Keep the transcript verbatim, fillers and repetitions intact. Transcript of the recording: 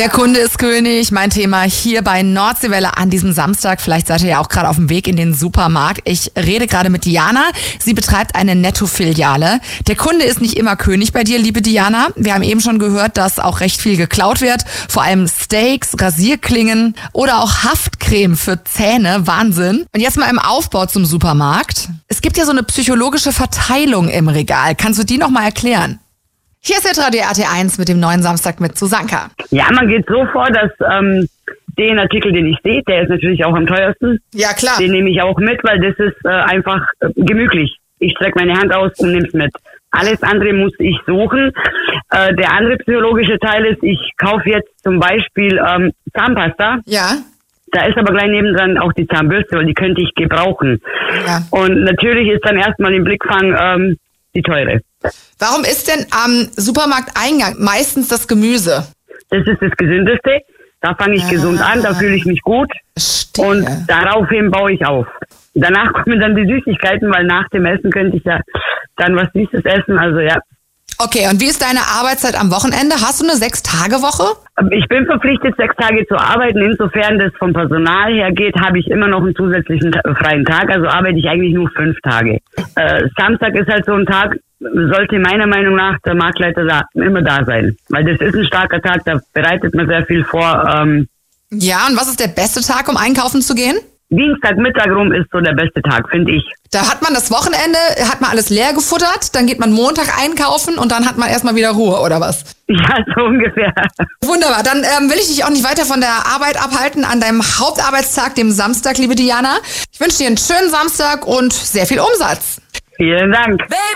Der Kunde ist König, mein Thema hier bei Nordseewelle an diesem Samstag. Vielleicht seid ihr ja auch gerade auf dem Weg in den Supermarkt. Ich rede gerade mit Diana. Sie betreibt eine Netto-Filiale. Der Kunde ist nicht immer König bei dir, liebe Diana. Wir haben eben schon gehört, dass auch recht viel geklaut wird. Vor allem Steaks, Rasierklingen oder auch Haftcreme für Zähne. Wahnsinn. Und jetzt mal im Aufbau zum Supermarkt. Es gibt ja so eine psychologische Verteilung im Regal. Kannst du die noch mal erklären? Hier ist jetzt Radio R T eins mit dem neuen Samstag mit Susanka. Ja, man geht so vor, dass ähm, den Artikel, den ich sehe, der ist natürlich auch am teuersten. Ja, klar. Den nehme ich auch mit, weil das ist äh, einfach äh, gemütlich. Ich strecke meine Hand aus und nehme es mit. Alles andere muss ich suchen. Äh, der andere psychologische Teil ist, ich kaufe jetzt zum Beispiel ähm, Zahnpasta. Ja. Da ist aber gleich nebendran auch die Zahnbürste, weil die könnte ich gebrauchen. Ja. Und natürlich ist dann erstmal im Blickfang ähm, die teure. Warum ist denn am Supermarkteingang meistens das Gemüse? Das ist das Gesündeste. Da fange ich ah, gesund an, da fühle ich mich gut. Verstehe. Und daraufhin baue ich auf. Danach kommen dann die Süßigkeiten, weil nach dem Essen könnte ich ja dann was Süßes essen. Also ja. Okay, und wie ist deine Arbeitszeit am Wochenende? Hast du eine Sechs-Tage-Woche? Ich bin verpflichtet, sechs Tage zu arbeiten. Insofern das vom Personal her geht, habe ich immer noch einen zusätzlichen freien Tag. Also arbeite ich eigentlich nur fünf Tage. Äh, Samstag ist halt so ein Tag, sollte meiner Meinung nach der Marktleiter da immer da sein. Weil das ist ein starker Tag, da bereitet man sehr viel vor. Ähm ja, und was ist der beste Tag, um einkaufen zu gehen? Dienstagmittag rum ist so der beste Tag, finde ich. Da hat man das Wochenende, hat man alles leer gefuttert, dann geht man Montag einkaufen und dann hat man erstmal wieder Ruhe, oder was? Ja, so ungefähr. Wunderbar, dann ähm, will ich dich auch nicht weiter von der Arbeit abhalten an deinem Hauptarbeitstag, dem Samstag, liebe Diana. Ich wünsche dir einen schönen Samstag und sehr viel Umsatz. Vielen Dank.